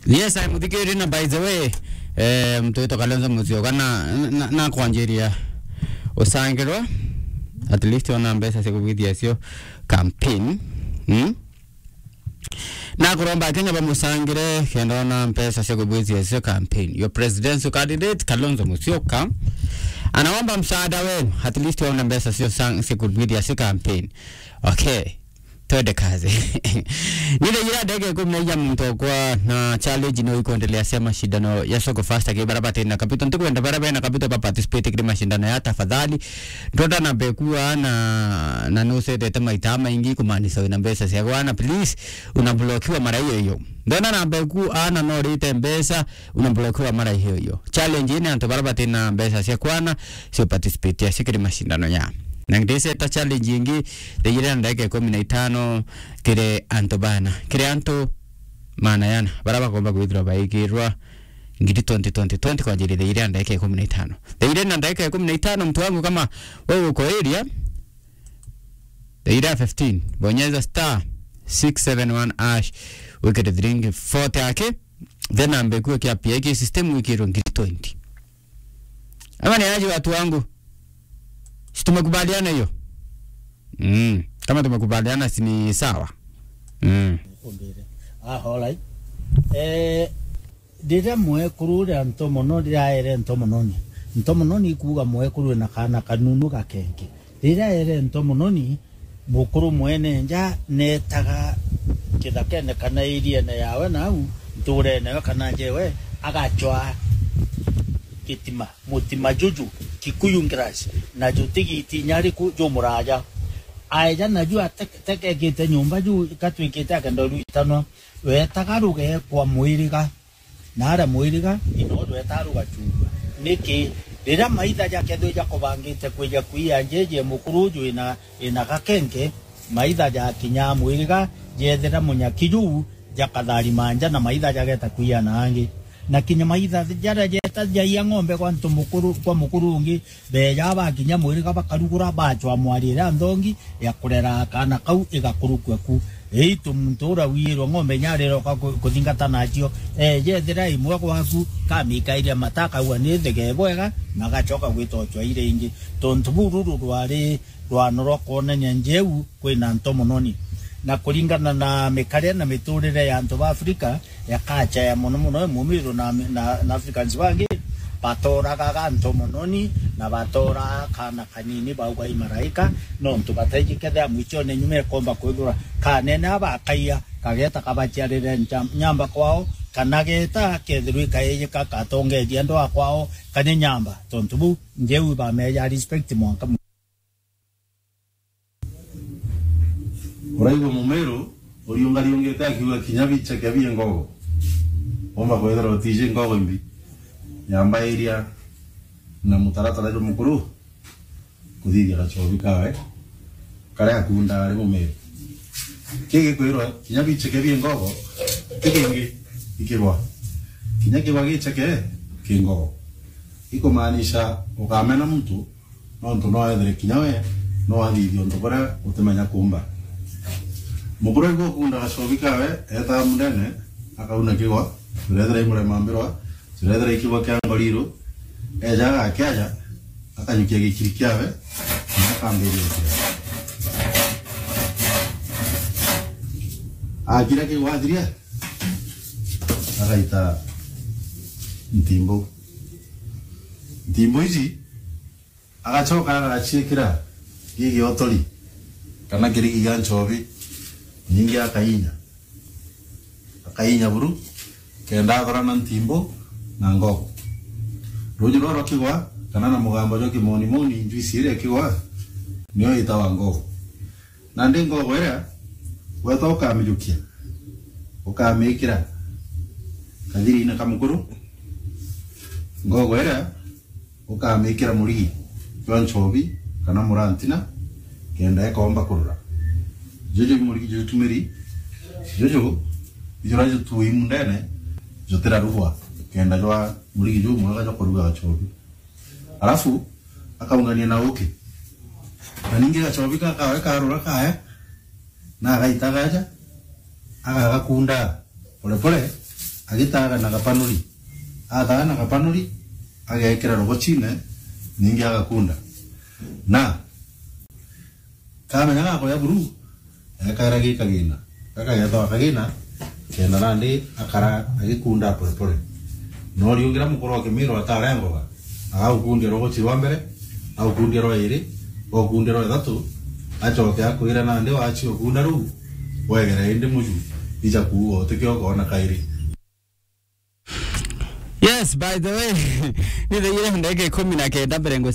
Yes, I'm muthikiri na by the way mtoto Kalonzo Musyoka na kwanjeria osangirwa at least ona mbesa sekubithia cio campaign na kuromba Kenya bamusangire kenda ona mbesa sekubithia cio campaign. Your presidential candidate Kalonzo Musyoka anaomba msaada wenu at least ona mbesa cio sekubithia cio campaign. Okay, twende kazi. Nile ila dege kumneja mtokwa na challenge no ikuendelea sema mashindano ya soko fasta ke barabara tena kapito ntukwenda barabara na kapito pa participate kile mashindano ya tafadhali ndota na bekua na no sete tema itama ingi kumanisa na mbesa sia bwana please unablokiwa mara hiyo ndona na beku ana no rite mbesa unablokiwa mara hiyo challenge ine anto barabara tena mbesa sia kwana sio participate ya sikile mashindano ya na ngise ta challenge ingi deyira ndake 15 kire antobana kire anto mana yana baraba komba kwithira baikirwa ngiti 2020 kwa ajili deyira ndake 15 deyira ndake 15 mtu wangu kama wewe uko area deyira 15 bonyeza star 671 ash wikete drink 40 yake then ambekuwa kia pia system wikiro ngiti 20 ama ni aje watu wangu. Tumekubaliana hiyo. Kama tumekubaliana si ni sawa. Alright. Dira mwe kurura ntomono dira ntomononi. Ntomononi kuga mwe kurura na kana kanunu gakenke. Dira ntomononi mukuru mwene nja netaga kidakene kana irie na yawe na u ndure na kana jewe agachwa kitima mutima juju Kikuyu ngrasi na jutigi tinyari ku jo muraja aja na ju ateke kete nyumba ju katwikete akandoru itano we takaruge kwa muiriga nara muiriga inodo etaruga chumba niki rira maitha yake ndo yakobangite kweja kuia njeje mukuru ju ina gakenke maitha ya kinya muiriga jethera munyakiju yakadhari manja na maitha yake takuia nangi na kinya maitha jara jeta jaya ngombe kwa ntumukuru kwa mukuru ungi be yaba kinya mwiri kaba karugura bachwa mwarira ndongi ya kurera kana kau igakurukwe ku tumtura wiro ngombe nyarero ka kuthingata nacio jethira imwe kwaku kamika iria mataka wane thege bwega na gachoka gwitochwa ire ingi tontuburu rwari rwanoro kona nyanjeu kwina ntomononi na kulingana na mekare na miturire ya antu ba Afrika ya kacha ya mono mumiro na Africans bangi batora gaga ntomononi na batora kana kanini bauga imaraika no ntu bataji kede mwicho ne nyume komba kwigura kanene abakaiya kageta kabachiarire nyamba kwao kanageta kedru kaye kakatonge diendo akwao kane nyamba tontubu njeu ba meja respect mwanka Uraigo mumero oriungariungeta kiwa kinyabicha kyabiye ngogo omba kwethera otije ngogo imbi yamba area na mutaratara jo mukuru kuthithia gachobi kawe kare akunda ari mumero kege kwirwa kinyabicha kyabiye ngogo kikingi ikirwa kinyakirwa gicheke kingogo iko maanisha ukamena mtu no ntu no ethere kinyawe no athithio ndokora utemenya kumba mukuru ngo kunda gachobi kawe eta munene akauna kiwa turethera imure mambirwa turethera ikiwa kya ngoriro eja akaja akanyukia gikiri kyawe akamberia akira ke wadria akaita ntimbo izi agachoka agachikira gigi otori kana kirigi ganchobi nyingi akainya buru kenda korana ntimbo na ngogo rujuro rokigwa kana na mugambo jo kimoni njuisi ile kigwa niyo itawa ngogo na ndingo gwera weto ukamijukia ukamikira kadiri ina kamukuru ngogo era ukamikira muri yonchobi kana murantina kenda ekomba kurura jojo muri jojo tumeri jojo ijorajo tuimundene jotera ruwa kenda jwa muri jojo mwaga kuruga chobi alafu akaungania na oke na ningi chobi kawe karura kaya na gaitagaja aga kunda pole pole agitaga na gapanuri ataga na gapanuri agekera rogo chine ningi agakunda na kama nyanga ko ya buru akara gikagina kakagetho akagina kenda nandi akara agikunda pole pole no riungira mukoro kimiro atarengoga agakundia rogo chirwa mbere au kundia ro iri o kundia ro thatu achoke akwira nandi wachi okunda ru wegera inde muju ija kuo tekyo kona kairi. Yes, by the way, ni the year ndege 19 berengo